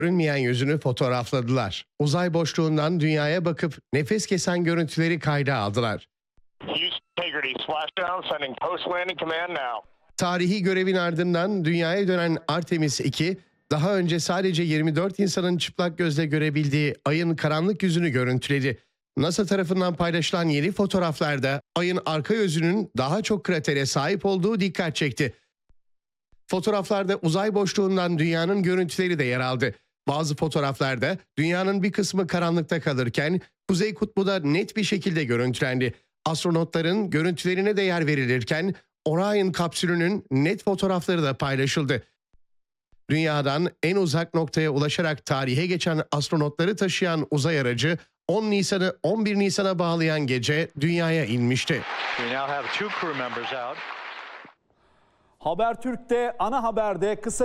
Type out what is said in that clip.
görünmeyen yüzünü fotoğrafladılar. Uzay boşluğundan dünyaya bakıp nefes kesen görüntüleri kayda aldılar. Tarihi görevin ardından dünyaya dönen Artemis 2, daha önce sadece 24 insanın çıplak gözle görebildiği ayın karanlık yüzünü görüntüledi. NASA tarafından paylaşılan yeni fotoğraflarda ayın arka yüzünün daha çok kratere sahip olduğu dikkat çekti. Fotoğraflarda uzay boşluğundan dünyanın görüntüleri de yer aldı. Bazı fotoğraflarda dünyanın bir kısmı karanlıkta kalırken Kuzey Kutbu da net bir şekilde görüntülendi. Astronotların görüntülerine de yer verilirken Orion kapsülünün net fotoğrafları da paylaşıldı. Dünyadan en uzak noktaya ulaşarak tarihe geçen astronotları taşıyan uzay aracı 10 Nisan'ı 11 Nisan'a bağlayan gece dünyaya inmişti. Habertürk'te ana haberde kısa